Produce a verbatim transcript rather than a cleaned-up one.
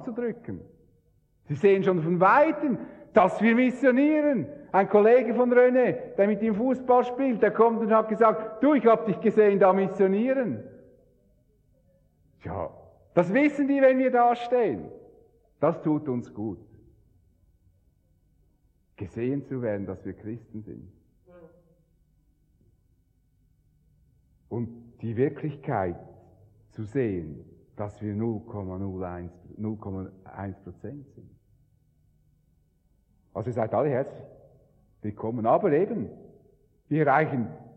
auszudrücken. Sie sehen schon von Weitem, dass wir missionieren. Ein Kollege von René, der mit ihm Fußball spielt, der kommt und hat gesagt, du, ich habe dich gesehen, da missionieren. Ja, das wissen die, wenn wir da stehen. Das tut uns gut. Gesehen zu werden, dass wir Christen sind. Und die Wirklichkeit zu sehen, dass wir null Komma null eins Prozent sind. Also ihr seid alle herzlich willkommen. Aber eben, wir erreichen